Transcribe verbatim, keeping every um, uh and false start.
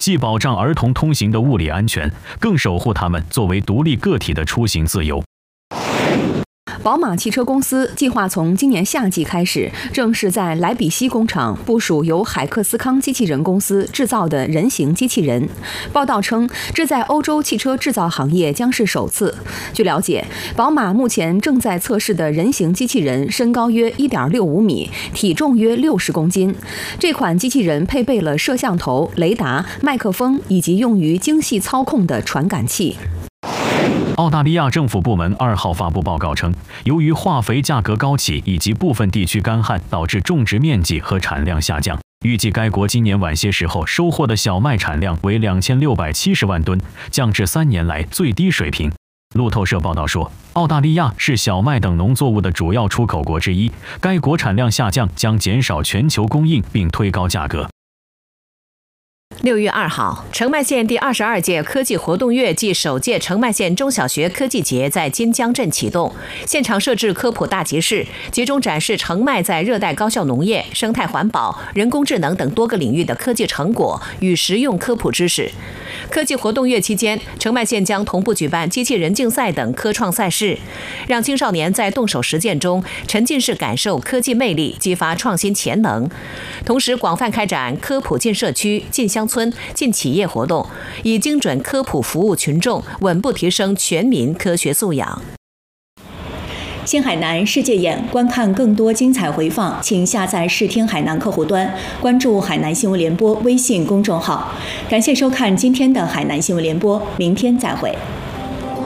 既保障儿童通行的物理安全，更守护他们作为独立个体的出行自由。 宝马汽车公司计划从今年夏季开始，正式在莱比锡工厂部署由海克斯康机器人公司制造的人形机器人。报道称，这在欧洲汽车制造行业将是首次。据了解，宝马目前正在测试的人形机器人身高约 一点六五米，体重约六十公斤。这款机器人配备了摄像头、雷达、麦克风以及用于精细操控的传感器。 澳大利亚政府部门二号发布报告称，由于化肥价格高企以及部分地区干旱，导致种植面积和产量下降。预计该国今年晚些时候收获的小麦产量为两千六百七十万吨，降至三年来最低水平。路透社报道说，澳大利亚是小麦等农作物的主要出口国之一，该国产量下降将减少全球供应并推高价格。 六月二号，澄迈县第二十二届科技活动月暨首届澄迈县中小学科技节在金江镇启动，现场设置科普大集市，集中展示澄迈在热带高效农业、生态环保、人工智能等多个领域的科技成果与实用科普知识。科技活动月期间，澄迈县将同步举办机器人竞赛等科创赛事，让青少年在动手实践中沉浸式感受科技魅力，激发创新潜能。同时，广泛开展科普进社区、进乡村、进企业活动，以精准科普服务群众，稳步提升全民科学素养。 新海南世界眼，观看更多精彩回放，请下载视听海南客户端，关注海南新闻联播微信公众号。感谢收看今天的海南新闻联播，明天再会。